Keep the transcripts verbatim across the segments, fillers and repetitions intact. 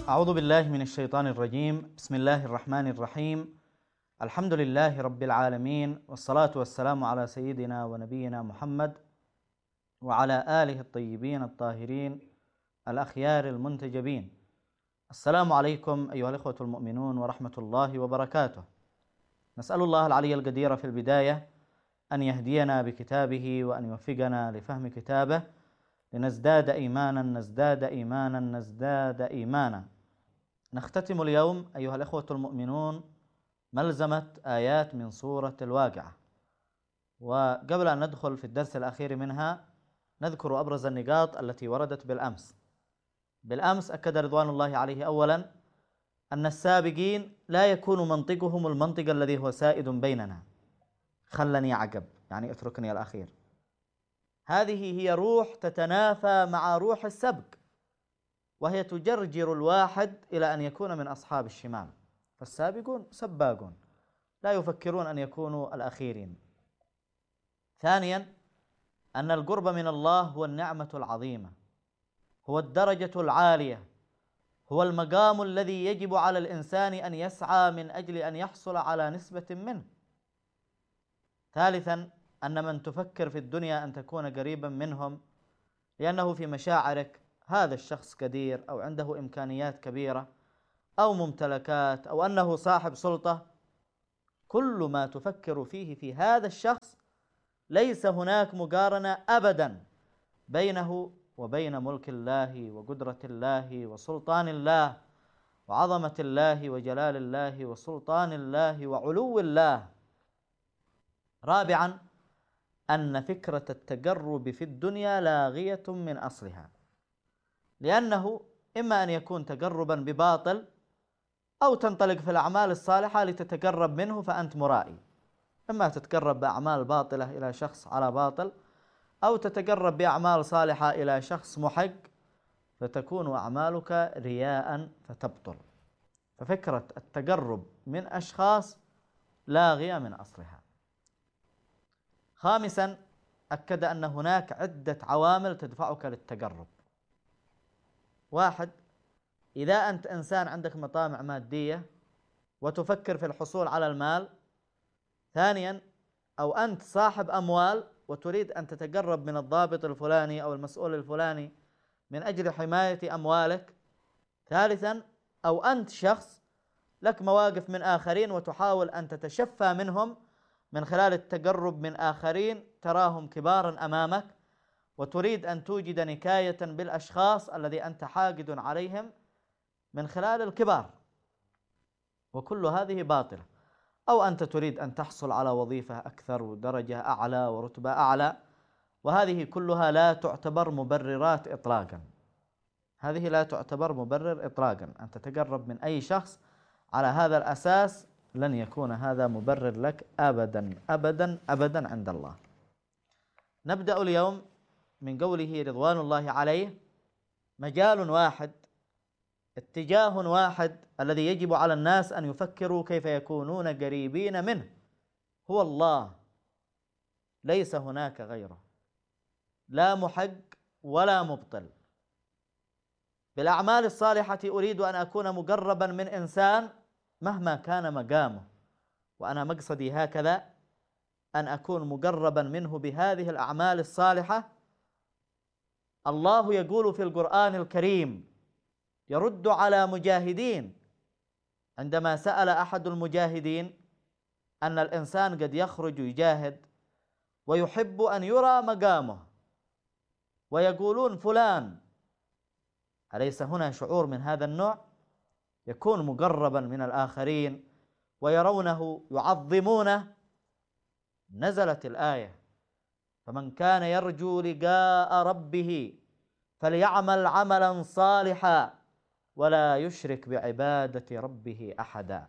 أعوذ بالله من الشيطان الرجيم. بسم الله الرحمن الرحيم. الحمد لله رب العالمين، والصلاة والسلام على سيدنا ونبينا محمد وعلى آله الطيبين الطاهرين الأخيار المنتجبين. السلام عليكم أيها الإخوة المؤمنون ورحمة الله وبركاته. نسأل الله العلي القدير في البداية أن يهدينا بكتابه وأن يوفقنا لفهم كتابه لنزداد إيمانا نزداد إيمانا نزداد إيمانا. نختتم اليوم أيها الإخوة المؤمنون ملزمة آيات من سورة الواقعة، وقبل أن ندخل في الدرس الأخير منها نذكر أبرز النقاط التي وردت بالأمس. بالأمس أكد رضوان الله عليه أولا أن السابقين لا يكون منطقهم المنطق الذي هو سائد بيننا، خلني عقب يعني اتركني الأخير. هذه هي روح تتنافى مع روح السبق، وهي تجرجر الواحد إلى أن يكون من أصحاب الشمال، فالسابقون سباقون لا يفكرون أن يكونوا الأخيرين. ثانيا أن القرب من الله هو النعمة العظيمة، هو الدرجة العالية، هو المقام الذي يجب على الإنسان أن يسعى من أجل أن يحصل على نسبة منه. ثالثا أن من تفكر في الدنيا أن تكون قريبا منهم لأنه في مشاعرك هذا الشخص قدير أو عنده إمكانيات كبيرة أو ممتلكات أو أنه صاحب سلطة، كل ما تفكر فيه في هذا الشخص ليس هناك مقارنة أبدا بينه وبين ملك الله وقدرة الله وسلطان الله وعظمة الله وجلال الله وسلطان الله وعلو الله. رابعا أن فكرة التقرب في الدنيا لاغية من أصلها، لأنه إما أن يكون تقربا بباطل أو تنطلق في الأعمال الصالحة لتتقرب منه فأنت مرائي، إما تتقرب بأعمال باطلة إلى شخص على باطل أو تتقرب بأعمال صالحة إلى شخص محق فتكون أعمالك رياء فتبطل. ففكرة التقرب من أشخاص لاغية من أصلها. خامسا أكد أن هناك عدة عوامل تدفعك للتقرب. واحد، إذا أنت إنسان عندك مطامع مادية وتفكر في الحصول على المال. ثانيا، أو أنت صاحب أموال وتريد أن تتقرب من الضابط الفلاني أو المسؤول الفلاني من أجل حماية أموالك. ثالثا، أو أنت شخص لك مواقف من آخرين وتحاول أن تتشفى منهم من خلال التقرب من آخرين تراهم كبارا أمامك وتريد أن توجد نكاية بالأشخاص الذي أنت حاقد عليهم من خلال الكبار، وكل هذه باطلة. أو أنت تريد أن تحصل على وظيفة أكثر ودرجة أعلى ورتبة أعلى، وهذه كلها لا تعتبر مبررات إطلاقا. هذه لا تعتبر مبرر إطلاقا. أن تتقرب من أي شخص على هذا الأساس لن يكون هذا مبرر لك أبدا أبدا أبدا عند الله. نبدأ اليوم من قوله رضوان الله عليه: مجال واحد، اتجاه واحد الذي يجب على الناس أن يفكروا كيف يكونون قريبين منه، هو الله، ليس هناك غيره، لا محق ولا مبطل. بالأعمال الصالحة أريد أن أكون مقربا من إنسان مهما كان مقامه، وأنا مقصدي هكذا، أن أكون مقربا منه بهذه الأعمال الصالحة. الله يقول في القرآن الكريم يرد على مجاهدين عندما سأل أحد المجاهدين أن الإنسان قد يخرج يجاهد ويحب أن يرى مقامه، ويقولون فلان، أليس هنا شعور من هذا النوع؟ يكون مقربا من الآخرين ويرونه يعظمونه. نزلت الآية: فمن كان يرجو لقاء ربه فليعمل عملا صالحا ولا يشرك بعبادة ربه أحدا.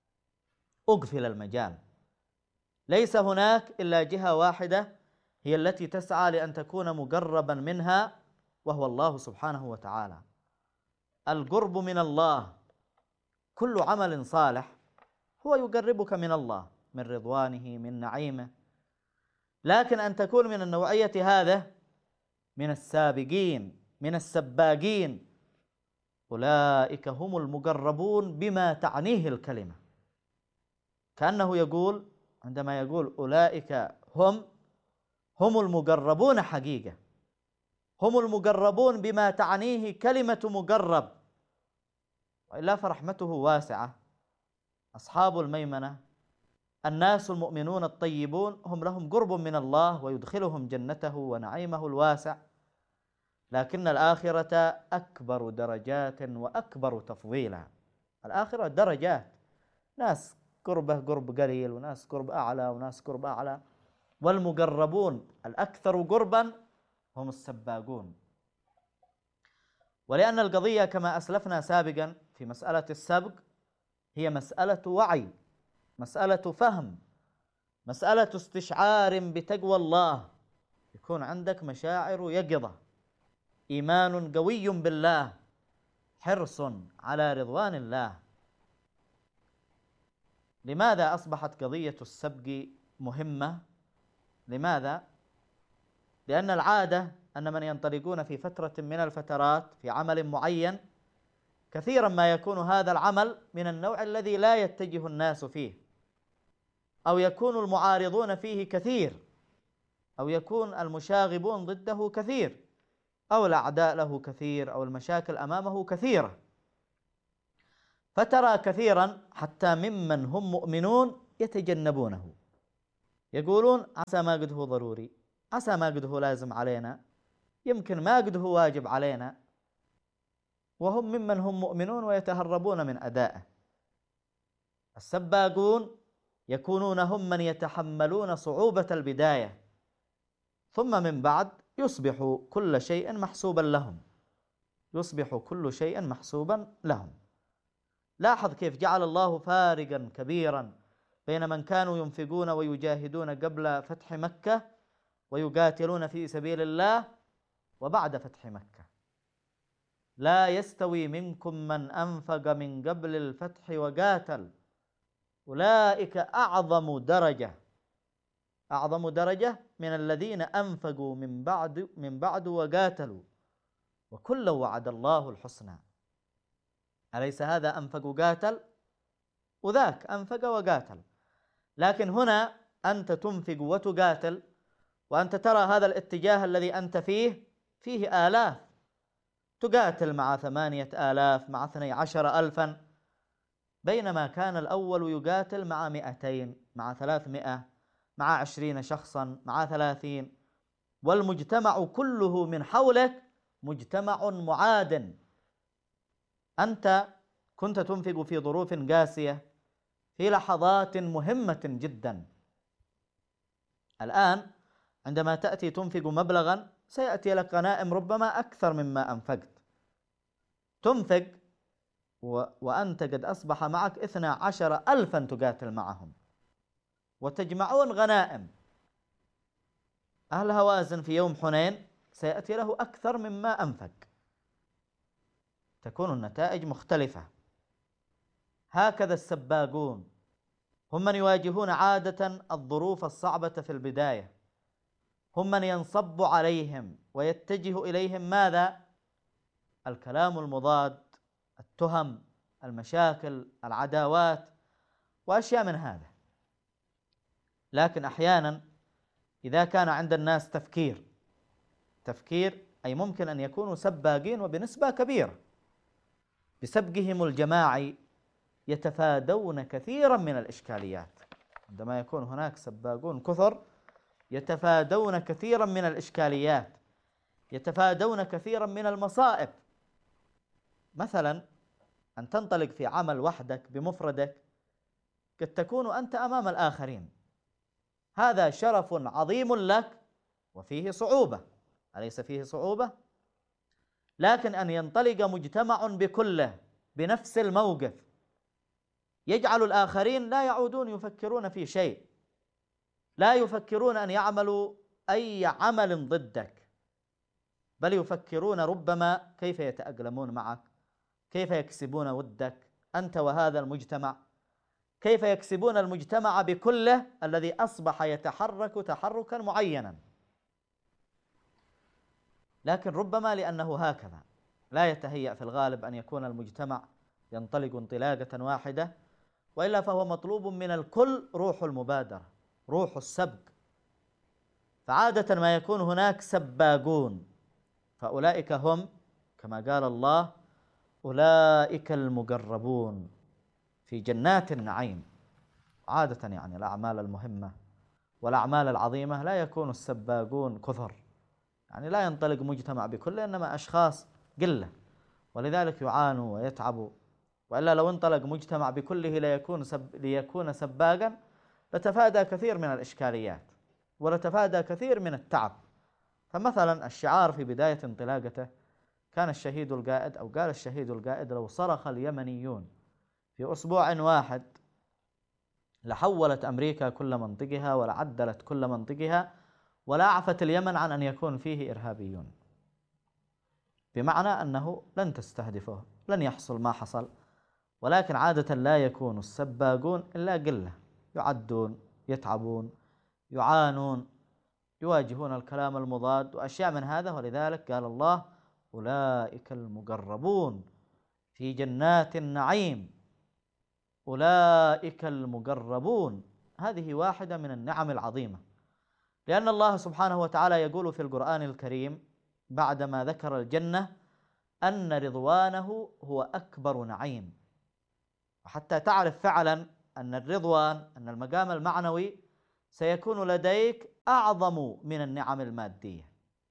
أقفل المجال، ليس هناك إلا جهة واحدة هي التي تسعى لأن تكون مقربا منها، وهو الله سبحانه وتعالى. القرب من الله، كل عمل صالح هو يقربك من الله، من رضوانه، من نعيمه. لكن أن تكون من النوعية هذا، من السابقين، من السباقين، أولئك هم المقربون بما تعنيه الكلمة. كأنه يقول، عندما يقول أولئك هم هم المقربون حقيقة، هم المقربون بما تعنيه كلمة مقرب، وإلا فرحمته واسعة. أصحاب الميمنة الناس المؤمنون الطيبون هم لهم قرب من الله ويدخلهم جنته ونعيمه الواسع، لكن الآخرة أكبر درجات وأكبر تفضيلا. الآخرة درجات، ناس قربه قرب قليل، وناس قرب أعلى، وناس قرب أعلى، والمقربون الأكثر قربا هم السباقون. ولأن القضية كما أسلفنا سابقا في مسألة السبق هي مسألة وعي، مسألة فهم، مسألة استشعار بتقوى الله، يكون عندك مشاعر يقظة، إيمان قوي بالله، حرص على رضوان الله. لماذا أصبحت قضية السبق مهمة؟ لماذا؟ لأن العادة أن من ينطلقون في فترة من الفترات في عمل معين كثيرا ما يكون هذا العمل من النوع الذي لا يتجه الناس فيه، أو يكون المعارضون فيه كثير، أو يكون المشاغبون ضده كثير، أو الأعداء له كثير، أو المشاكل أمامه كثيرة. فترى كثيرا حتى ممن هم مؤمنون يتجنبونه، يقولون عسى ما قد هو ضروري، عسى ما قد هو لازم علينا، يمكن ما قد هو واجب علينا، وهم ممن هم مؤمنون ويتهربون من أدائه. السباقون يكونون هم من يتحملون صعوبة البداية، ثم من بعد يصبح كل شيء محسوبا لهم، يصبح كل شيء محسوبا لهم. لاحظ كيف جعل الله فارقا كبيرا بين من كانوا ينفقون ويجاهدون قبل فتح مكة ويقاتلون في سبيل الله وبعد فتح مكة. لا يستوي منكم من أنفق من قبل الفتح وقاتل، أولئك أعظم درجة أعظم درجة من الذين أنفقوا من بعد من بعد وقاتلوا، وكلا وعد الله الحسنى. أليس هذا أنفق وقاتل؟ وذاك أنفق وقاتل. لكن هنا أنت تنفق وتقاتل، وأنت ترى هذا الاتجاه الذي أنت فيه فيه آلاف، تقاتل مع ثمانية آلاف، مع اثني عشر ألفا، بينما كان الأول يقاتل مع مئتين، مع ثلاثمائة، مع عشرين شخصا، مع ثلاثين، والمجتمع كله من حولك مجتمع معاد. أنت كنت تنفق في ظروف قاسية في لحظات مهمة جدا. الآن عندما تأتي تنفق مبلغا سيأتي لك غنائم ربما أكثر مما أنفقت. تنفق و... وأنت قد أصبح معك اثنى عشر ألفا تقاتل معهم، وتجمعون غنائم. أهل هوازن في يوم حنين سيأتي له أكثر مما أنفق، تكون النتائج مختلفة. هكذا السباقون هم من يواجهون عادة الظروف الصعبة في البداية، هم من ينصب عليهم ويتجه إليهم ماذا؟ الكلام المضاد، التهم، المشاكل، العداوات، وأشياء من هذا. لكن أحيانا إذا كان عند الناس تفكير تفكير أي ممكن أن يكونوا سباقين وبنسبة كبيرة، بسبقهم الجماعي يتفادون كثيرا من الإشكاليات. عندما يكون هناك سباقون كثر يتفادون كثيرا من الإشكاليات، يتفادون كثيرا من المصائب. مثلا أن تنطلق في عمل وحدك بمفردك، قد تكون أنت أمام الآخرين، هذا شرف عظيم لك وفيه صعوبة، أليس فيه صعوبة؟ لكن أن ينطلق مجتمع بكله بنفس الموقف يجعل الآخرين لا يعودون يفكرون في شيء، لا يفكرون أن يعملوا أي عمل ضدك، بل يفكرون ربما كيف يتأقلمون معك، كيف يكسبون ودك أنت وهذا المجتمع، كيف يكسبون المجتمع بكله الذي أصبح يتحرك تحركا معينا. لكن ربما لأنه هكذا لا يتهيأ في الغالب أن يكون المجتمع ينطلق انطلاقة واحدة، وإلا فهو مطلوب من الكل روح المبادرة، روح السبق. فعادة ما يكون هناك سباقون، فأولئك هم كما قال الله: أولئك المقربون في جنات النعيم. عادة يعني الأعمال المهمة والأعمال العظيمة لا يكون السباقون كثر، يعني لا ينطلق مجتمع بكله، إنما أشخاص قلة، ولذلك يعانوا ويتعبوا. وإلا لو انطلق مجتمع بكله ليكون سب ليكون سباقا لتفادى كثير من الإشكاليات ولتفادى كثير من التعب. فمثلا الشعار في بداية انطلاقته كان الشهيد القائد، أو قال الشهيد القائد: لو صرخ اليمنيون في أسبوع واحد لحولت أمريكا كل منطقها ولعدلت كل منطقها ولأعفت اليمن عن أن يكون فيه إرهابيون، بمعنى أنه لن تستهدفه، لن يحصل ما حصل. ولكن عادة لا يكون السباقون إلا قلة، يعدون، يتعبون، يعانون، يواجهون الكلام المضاد وأشياء من هذا. ولذلك قال الله: أولئك المقربون في جنات النعيم. أولئك المقربون، هذه واحدة من النعم العظيمة، لأن الله سبحانه وتعالى يقول في القرآن الكريم بعدما ذكر الجنة أن رضوانه هو أكبر نعيم. وحتى تعرف فعلا أن الرضوان، أن المقام المعنوي سيكون لديك أعظم من النعم المادية.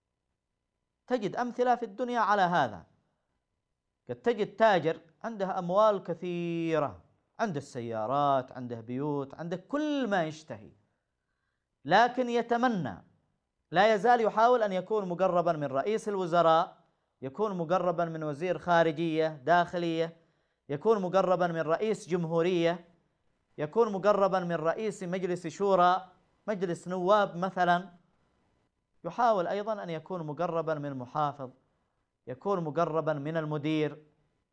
تجد أمثلة في الدنيا على هذا، قد تجد تاجر عنده أموال كثيرة، عنده السيارات، عنده بيوت، عنده كل ما يشتهي، لكن يتمنى، لا يزال يحاول أن يكون مقربا من رئيس الوزراء، يكون مقربا من وزير خارجية داخلية، يكون مقربا من رئيس جمهورية، يكون مقربا من رئيس مجلس شورى، مجلس نواب مثلا، يحاول أيضا أن يكون مقربا من محافظ، يكون مقربا من المدير.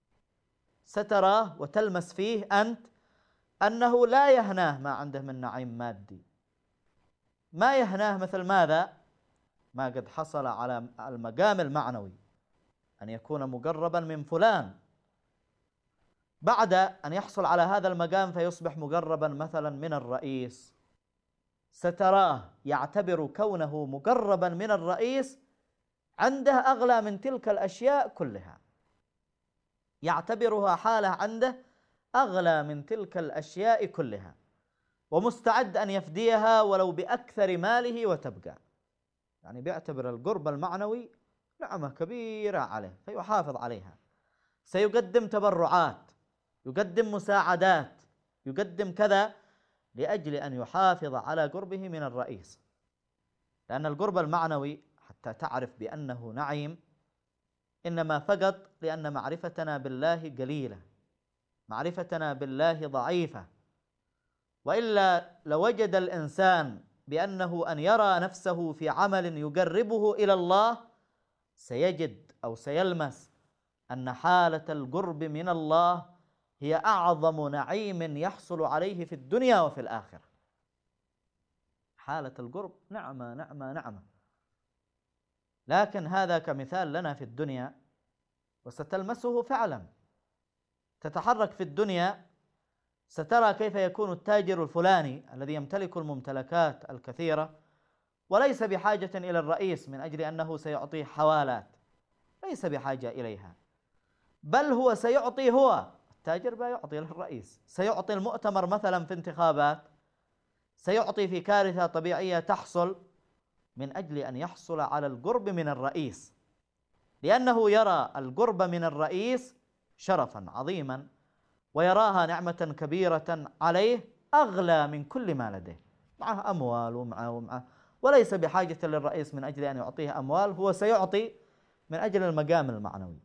ستراه وتلمس فيه أنت أنه لا يهناه ما عنده من نعيم مادي، ما يهناه مثل ماذا؟ ما قد حصل على المقام المعنوي، أن يكون مقربا من فلان. بعد أن يحصل على هذا المقام فيصبح مقربا مثلا من الرئيس، ستراه يعتبر كونه مقربا من الرئيس عنده أغلى من تلك الأشياء كلها، يعتبرها حالة عنده أغلى من تلك الأشياء كلها، ومستعد أن يفديها ولو بأكثر ماله وتبقى. يعني بيعتبر القرب المعنوي نعمة كبيرة عليه فيحافظ عليها، سيقدم تبرعات، يقدم مساعدات، يقدم كذا لأجل أن يحافظ على قربه من الرئيس. لأن القرب المعنوي حتى تعرف بأنه نعيم إنما فقط لأن معرفتنا بالله قليلة، معرفتنا بالله ضعيفة، وإلا لوجد الإنسان بأنه أن يرى نفسه في عمل يقربه إلى الله سيجد أو سيلمس أن حالة القرب من الله هي أعظم نعيم يحصل عليه في الدنيا وفي الآخرة. حالة القرب نعمة نعمة نعمة، لكن هذا كمثال لنا في الدنيا، وستلمسه فعلا. تتحرك في الدنيا سترى كيف يكون التاجر الفلاني الذي يمتلك الممتلكات الكثيرة وليس بحاجة إلى الرئيس من أجل أنه سيعطيه حوالات، ليس بحاجة إليها، بل هو سيعطي، هو التاجر لا يعطي للرئيس، سيعطي المؤتمر مثلا في انتخابات، سيعطي في كارثة طبيعية تحصل من أجل أن يحصل على القرب من الرئيس، لأنه يرى القرب من الرئيس شرفا عظيما ويراها نعمة كبيرة عليه أغلى من كل ما لديه، معه أموال ومعه ومعه وليس بحاجة للرئيس من أجل أن يعطيه أموال، هو سيعطي من أجل المقام المعنوي.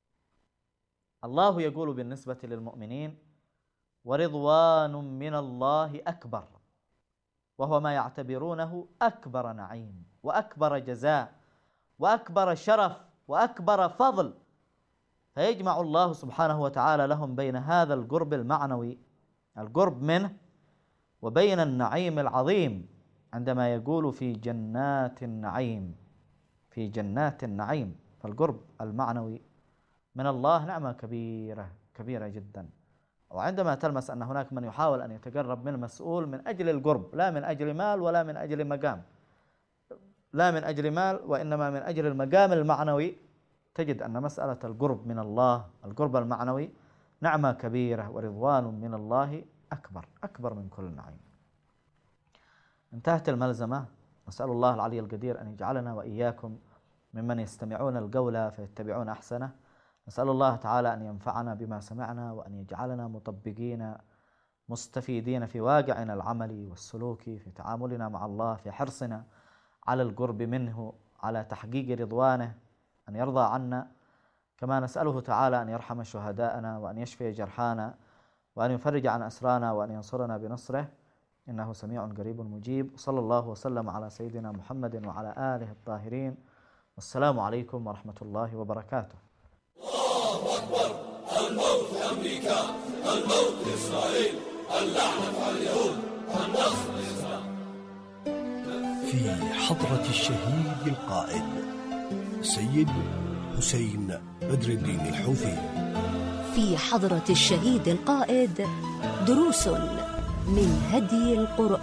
الله يقول بالنسبة للمؤمنين: ورضوان من الله أكبر، وهو ما يعتبرونه أكبر نعيم وأكبر جزاء وأكبر شرف وأكبر فضل. فيجمع الله سبحانه وتعالى لهم بين هذا القرب المعنوي، القرب منه، وبين النعيم العظيم، عندما يقول في جنات النعيم، في جنات النعيم. فالقرب المعنوي من الله نعمة كبيرة كبيرة جدا. وعندما تلمس أن هناك من يحاول أن يتقرب من المسؤول من أجل القرب، لا من أجل مال ولا من أجل مقام، لا من أجل مال وإنما من أجل المقام المعنوي، تجد أن مسألة القرب من الله، القرب المعنوي، نعمة كبيرة ورضوان من الله أكبر أكبر من كل نعيم. انتهت الملزمة. نسأل الله العلي القدير أن يجعلنا وإياكم ممن يستمعون القول فيتبعون أحسنه. نسأل الله تعالى أن ينفعنا بما سمعنا، وأن يجعلنا مطبقين مستفيدين في واقعنا العملي والسلوكي، في تعاملنا مع الله، في حرصنا على القرب منه، على تحقيق رضوانه، أن يرضى عنا. كما نسأله تعالى أن يرحم شهداءنا، وأن يشفي جرحانا، وأن يفرج عن أسرانا، وأن ينصرنا بنصره، إنه سميع قريب مجيب. صلى الله وسلم على سيدنا محمد وعلى آله الطاهرين، والسلام عليكم ورحمة الله وبركاته. الله أكبر. الموت لأمريكا، الموت لإسرائيل، اللعنة على اليهود، النصر للإسلام. في حضرة الشهيد القائد سيد حسين بدر الدين الحوثي. في حضرة الشهيد القائد دروس من هدي القرآن.